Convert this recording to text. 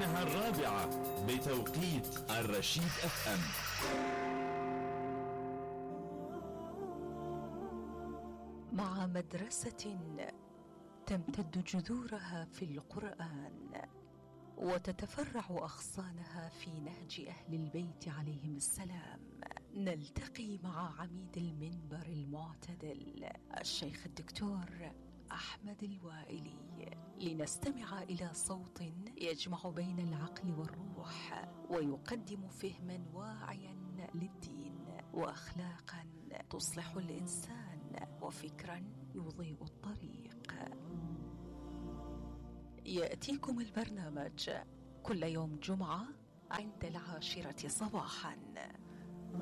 إنها 4 بتوقيت الرشيد FM. مع مدرسة تمتد جذورها في القرآن وتتفرع أغصانها في نهج أهل البيت عليهم السلام، نلتقي مع عميد المنبر المعتدل الشيخ الدكتور أحمد الوائلي لنستمع إلى صوت يجمع بين العقل والروح ويقدم فهما واعيا للدين وأخلاقا تصلح الإنسان وفكرا يضيء الطريق. يأتيكم البرنامج كل يوم جمعة عند 10 صباحا.